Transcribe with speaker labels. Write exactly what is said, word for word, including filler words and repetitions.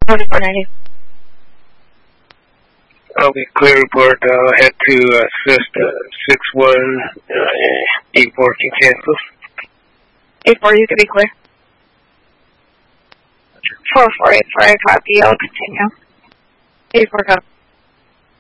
Speaker 1: forty-four ninety.
Speaker 2: Okay, clear report. Uh, head to assist uh, six one eight four can cancel.
Speaker 1: eight four, you can be clear. four four eight four, I copy. I'll continue. eight four, copy.